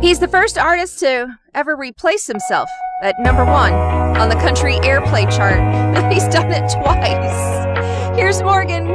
He's the first artist to ever replace himself at number 1 on the country airplay chart. He's done it twice. Here's Morgan.